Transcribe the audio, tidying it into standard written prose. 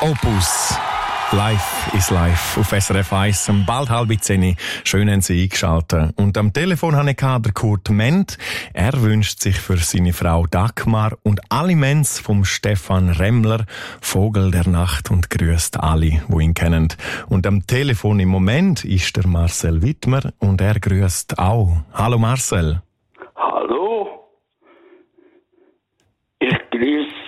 Opus. Life is Life auf SRF 1, bald 9:30. Schön haben Sie eingeschaltet. Und am Telefon habe ich den Kurt Ment. Er wünscht sich für seine Frau Dagmar und alle Mens vom Stefan Remmler, Vogel der Nacht, und grüßt alle, die ihn kennen. Und am Telefon im Moment ist der Marcel Wittmer und er grüßt auch. Hallo Marcel. Hallo. Ich grüße